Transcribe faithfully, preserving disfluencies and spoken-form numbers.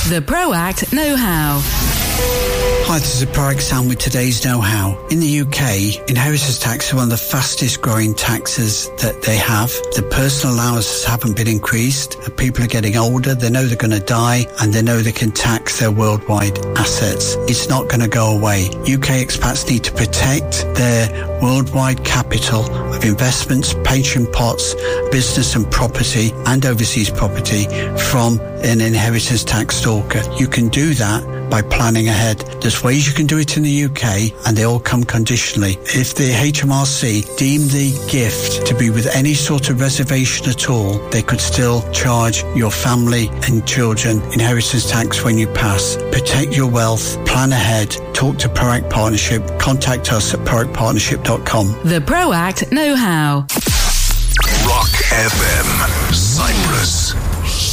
The ProAct Know-How. Hi, this is ProAct Sam with today's know-how. In the U K, inheritance tax is one of the fastest growing taxes that they have. The personal allowances haven't been increased. People are getting older, they know they're going to die, and they know they can tax their worldwide assets. It's not going to go away. U K expats need to protect their worldwide capital of investments, pension pots, business and property, and overseas property from an inheritance tax stalker. You can do that by planning ahead. There's ways you can do it in the U K, and they all come conditionally. If the H M R C deem the gift to be with any sort of reservation at all, they could still charge your family and children inheritance tax when you pass. Protect your wealth, plan ahead, talk to ProAct Partnership, contact us at proact partnership dot com. The ProAct Know-How. Rock F M, Cyprus.